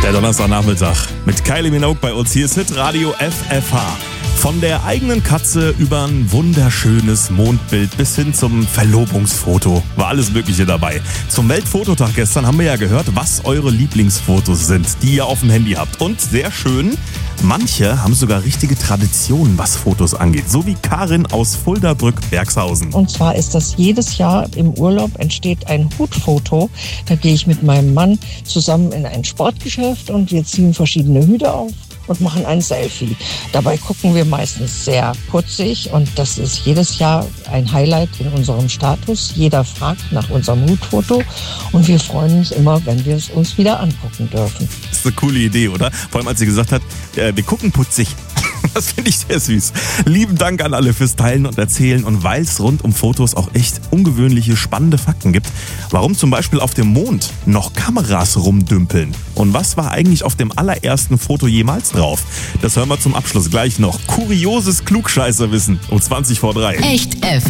Der Donnerstagnachmittag mit Kylie Minogue bei uns. Hier ist Hitradio FFH. Von der eigenen Katze über ein wunderschönes Mondbild bis hin zum Verlobungsfoto war alles Mögliche dabei. Zum Weltfototag gestern haben wir ja gehört, was eure Lieblingsfotos sind, die ihr auf dem Handy habt. Und sehr schön, manche haben sogar richtige Traditionen, was Fotos angeht. So wie Karin aus Fuldabrück-Bergshausen. Und zwar ist das jedes Jahr im Urlaub entsteht ein Hutfoto. Da gehe ich mit meinem Mann zusammen in ein Sportgeschäft und wir ziehen verschiedene Hüte auf und machen ein Selfie. Dabei gucken wir meistens sehr putzig und das ist jedes Jahr ein Highlight in unserem Status. Jeder fragt nach unserem Hutfoto und wir freuen uns immer, wenn wir es uns wieder angucken dürfen. Das ist eine coole Idee, oder? Vor allem, als sie gesagt hat, wir gucken putzig. Das finde ich sehr süß. Lieben Dank an alle fürs Teilen und Erzählen und weil es rund um Fotos auch echt ungewöhnliche, spannende Fakten gibt. Warum zum Beispiel auf dem Mond noch Kameras rumdümpeln? Und was war eigentlich auf dem allerersten Foto jemals drauf? Das hören wir zum Abschluss gleich noch. Kurioses Klugscheißerwissen um 3:20. Echt F.